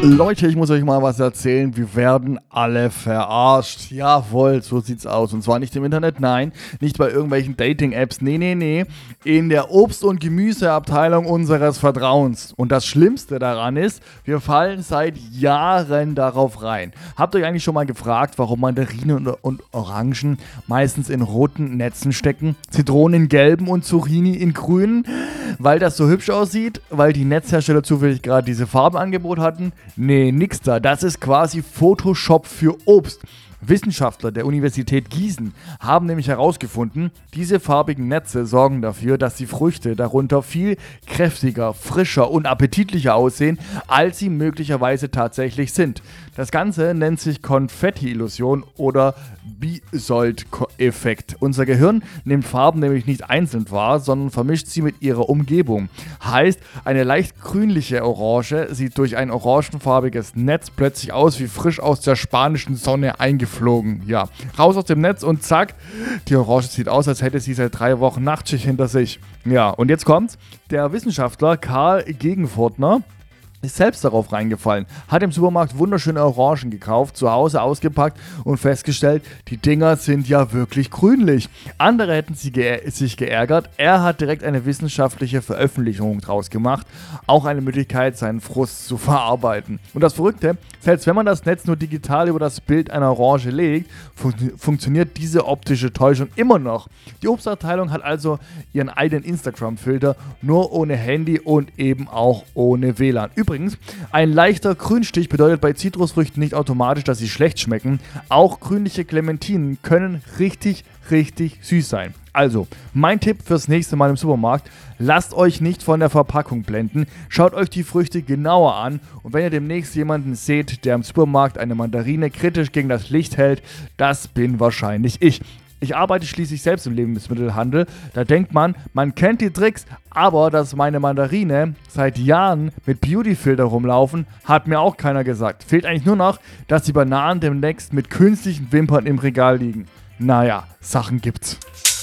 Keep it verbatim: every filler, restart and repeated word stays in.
Leute, ich muss euch mal was erzählen. Wir werden alle verarscht. Jawohl, so sieht's aus. Und zwar nicht im Internet, nein. Nicht bei irgendwelchen Dating-Apps. Nee, nee, nee. In der Obst- und Gemüseabteilung unseres Vertrauens. Und das Schlimmste daran ist, wir fallen seit Jahren darauf rein. Habt ihr euch eigentlich schon mal gefragt, warum Mandarinen und, und Orangen meistens in roten Netzen stecken? Zitronen in gelben und Zucchini in grünen? Weil das so hübsch aussieht? Weil die Netzhersteller zufällig gerade diese Farbenangebot hatten? Nee, nix da. Das ist quasi Photoshop für Obst. Wissenschaftler der Universität Gießen haben nämlich herausgefunden, diese farbigen Netze sorgen dafür, dass die Früchte darunter viel kräftiger, frischer und appetitlicher aussehen, als sie möglicherweise tatsächlich sind. Das Ganze nennt sich Konfetti-Illusion oder Bisold-Effekt. Unser Gehirn nimmt Farben nämlich nicht einzeln wahr, sondern vermischt sie mit ihrer Umgebung. Heißt, eine leicht grünliche Orange sieht durch ein orangenfarbiges Netz plötzlich aus wie frisch aus der spanischen Sonne eingeflogen. Ja, raus aus dem Netz und zack, die Orange sieht aus, als hätte sie seit drei Wochen Nachtschicht hinter sich. Ja, und jetzt kommt's. Der Wissenschaftler Karl Gegenfurtner ist selbst darauf reingefallen, hat im Supermarkt wunderschöne Orangen gekauft, zu Hause ausgepackt und festgestellt, die Dinger sind ja wirklich grünlich. Andere hätten sie ge- sich geärgert, er hat direkt eine wissenschaftliche Veröffentlichung draus gemacht, auch eine Möglichkeit, seinen Frust zu verarbeiten. Und das Verrückte, selbst wenn man das Netz nur digital über das Bild einer Orange legt, fun- funktioniert diese optische Täuschung immer noch. Die Obstabteilung hat also ihren eigenen Instagram-Filter, nur ohne Handy und eben auch ohne W L A N. Übrigens, Übrigens, ein leichter Grünstich bedeutet bei Zitrusfrüchten nicht automatisch, dass sie schlecht schmecken. Auch grünliche Clementinen können richtig, richtig süß sein. Also, mein Tipp fürs nächste Mal im Supermarkt: Lasst euch nicht von der Verpackung blenden, schaut euch die Früchte genauer an und wenn ihr demnächst jemanden seht, der im Supermarkt eine Mandarine kritisch gegen das Licht hält, das bin wahrscheinlich ich. Ich arbeite schließlich selbst im Lebensmittelhandel. Da denkt man, man kennt die Tricks, aber dass meine Mandarine seit Jahren mit Beautyfilter rumlaufen, hat mir auch keiner gesagt. Fehlt eigentlich nur noch, dass die Bananen demnächst mit künstlichen Wimpern im Regal liegen. Naja, Sachen gibt's.